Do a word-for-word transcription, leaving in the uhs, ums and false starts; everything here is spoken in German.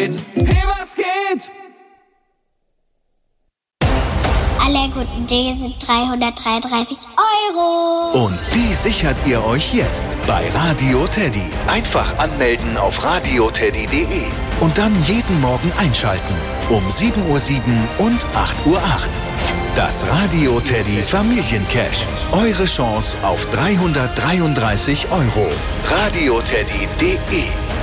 geht? Hey, was geht? Alle guten Dinge sind dreihundertdreiunddreißig Euro. Und die sichert ihr euch jetzt bei Radio Teddy. Einfach anmelden auf radioteddy punkt de und dann jeden Morgen einschalten. Um sieben Uhr sieben und acht Uhr acht. Das Radio Teddy Familiencash. Eure Chance auf dreihundertdreiunddreißig Euro. radioteddy punkt de